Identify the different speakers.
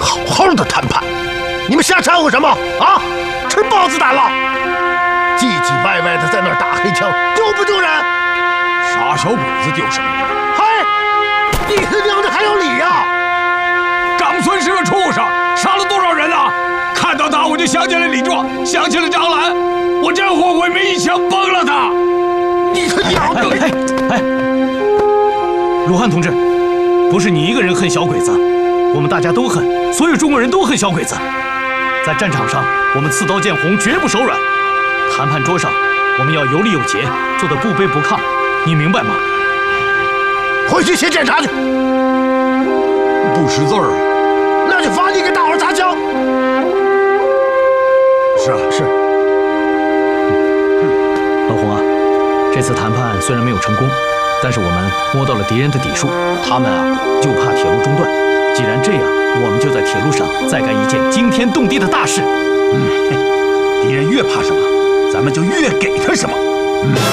Speaker 1: 好好的谈判，你们瞎掺和什么啊？吃豹子胆了？唧唧歪歪的在那儿打黑枪，丢不丢人？
Speaker 2: 杀小鬼子丢什么人？
Speaker 1: 嗨，你他娘的还有理呀！
Speaker 2: 长孙是个畜生，杀了多少人啊！看到他我就想起了李壮，想起了张兰，我真后悔没一枪崩了他。
Speaker 1: 你他娘的！
Speaker 3: 哎，鲁汉同志，不是你一个人恨小鬼子，我们大家都恨，所有中国人都恨小鬼子。在战场上，我们刺刀见红，绝不手软；谈判桌上，我们要有礼有节，做得不卑不亢，你明白吗？
Speaker 1: 回去写检查去。
Speaker 2: 不识字儿，
Speaker 1: 那就罚你给大伙擦枪。
Speaker 2: 是啊，是。
Speaker 3: 老洪啊，这次谈判虽然没有成功，但是我们摸到了敌人的底数，他们啊就怕铁路中断。既然这样，我们就在铁路上再干一件惊天动地的大事。
Speaker 2: 敌人越怕什么，咱们就越给他什么。